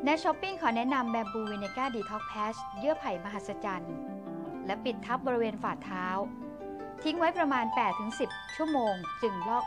ในช้อปปิ้งขอแนะนำแบมบูวินิก้าดีท็อกแพชเยื่อไผ่มหัศจรรย์และปิดทับบริเวณฝ่าเท้าทิ้งไว้ประมาณ 8-10 ชั่วโมงจึงลอก